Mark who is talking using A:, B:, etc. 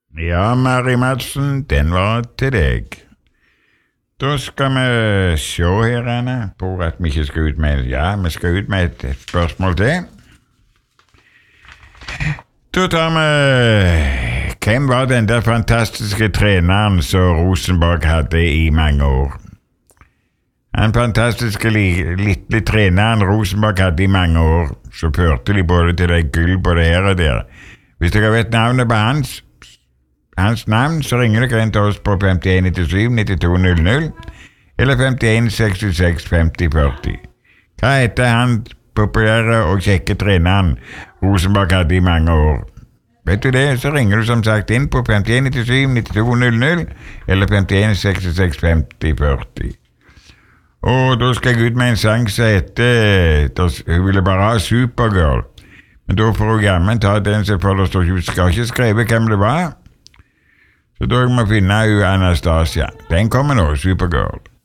A: Ja, Mari Madsen, den var til deg. Da skal vi se her, Anne, på at vi ikke skal ut med vi skal ut med et spørsmål til. Da tar vi hvem var den der fantastiske treneren som Rosenborg hadde i mange år? Den fantastiske lille treneren Rosenborg hadde i mange år, så førte de både til det gull både her og der. Hvis dere vet navnet på hans navn, så ringer dere inn til oss på 5197-9200 eller 5166-5040. Hva heter han populære og kjekke treneren Rosenborg hadde i mange år? Vet du det, så ringer du som sagt inn på 5197-9200 eller 5166-5040. Og da skal jeg ut med en sang som heter hun ville bare ha Supergirl. Men da får hun jammen ta den, for det står hun skal ikke skrive hvem det var. Så da må jeg finne Anastasia. Den kommer nå, Supergirl.